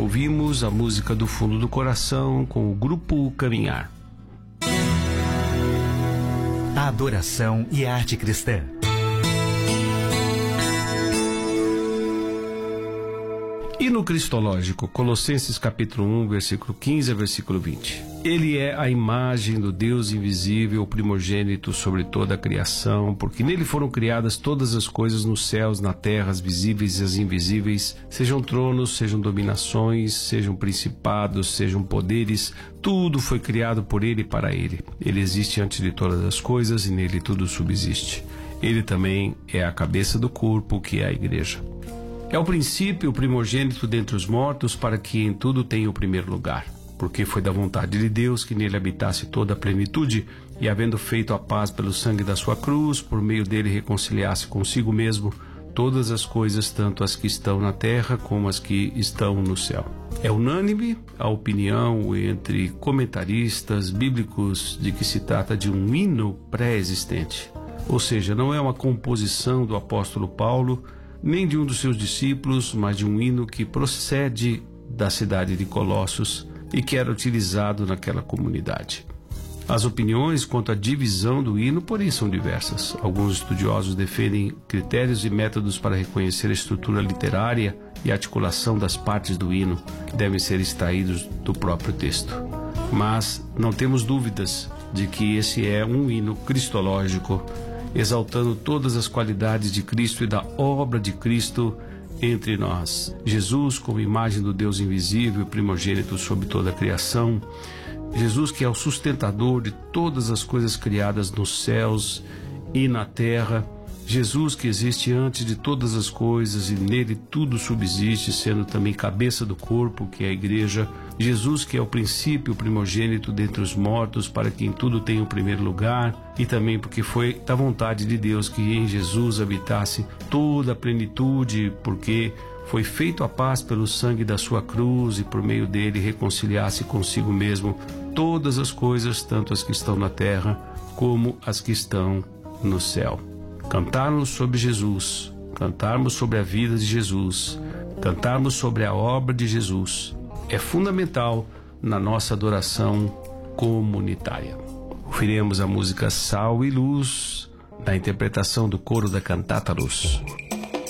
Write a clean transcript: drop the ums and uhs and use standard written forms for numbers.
ouvimos a música do fundo do coração com o grupo Caminhar. A adoração e a arte cristã. Hino cristológico, Colossenses capítulo 1, versículo 15 a versículo 20. Ele é a imagem do Deus invisível, o primogênito sobre toda a criação, porque nele foram criadas todas as coisas nos céus, na terra, as visíveis e as invisíveis, sejam tronos, sejam dominações, sejam principados, sejam poderes, tudo foi criado por ele e para ele. Ele existe antes de todas as coisas e nele tudo subsiste. Ele também é a cabeça do corpo, que é a igreja. É o princípio, o primogênito dentre os mortos, para que em tudo tenha o primeiro lugar. Porque foi da vontade de Deus que nele habitasse toda a plenitude, e havendo feito a paz pelo sangue da sua cruz, por meio dele reconciliasse consigo mesmo todas as coisas, tanto as que estão na terra como as que estão no céu. É unânime a opinião entre comentaristas bíblicos de que se trata de um hino pré-existente. Ou seja, não é uma composição do apóstolo Paulo, nem de um dos seus discípulos, mas de um hino que procede da cidade de Colossos e que era utilizado naquela comunidade. As opiniões quanto à divisão do hino, porém, são diversas. Alguns estudiosos defendem critérios e métodos para reconhecer a estrutura literária e a articulação das partes do hino, que devem ser extraídos do próprio texto. Mas não temos dúvidas de que esse é um hino cristológico, exaltando todas as qualidades de Cristo e da obra de Cristo entre nós. Jesus como imagem do Deus invisível e primogênito sobre toda a criação. Jesus que é o sustentador de todas as coisas criadas nos céus e na terra. Jesus que existe antes de todas as coisas e nele tudo subsiste, sendo também cabeça do corpo, que é a igreja. Jesus que é o princípio, o primogênito dentre os mortos, para que em tudo tenha o primeiro lugar, e também porque foi da vontade de Deus que em Jesus habitasse toda a plenitude, porque foi feito a paz pelo sangue da sua cruz e por meio dele reconciliasse consigo mesmo todas as coisas, tanto as que estão na terra como as que estão no céu. Cantarmos sobre Jesus, cantarmos sobre a vida de Jesus, cantarmos sobre a obra de Jesus é fundamental na nossa adoração comunitária. Ouviremos a música Sal e Luz, na interpretação do coro da Cantata Luz.